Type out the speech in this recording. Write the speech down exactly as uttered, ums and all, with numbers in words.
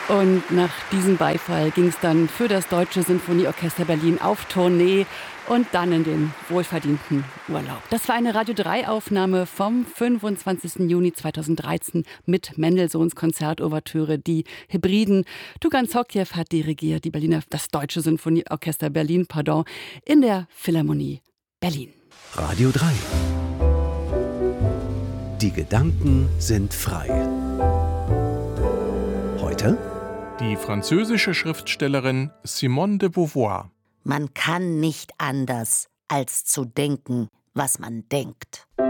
Und nach diesem Beifall ging es dann für das Deutsche Sinfonieorchester Berlin auf Tournee und dann in den wohlverdienten Urlaub. Das war eine Radio drei Aufnahme vom fünfundzwanzigsten Juni zweitausenddreizehn mit Mendelssohns Konzertouvertüre Die Hebriden. Tugan Zockjew hat dirigiert, die Berliner, das Deutsche Sinfonieorchester Berlin, pardon, in der Philharmonie Berlin. Radio drei. Die Gedanken sind frei. Heute die französische Schriftstellerin Simone de Beauvoir. Man kann nicht anders, als zu denken, was man denkt.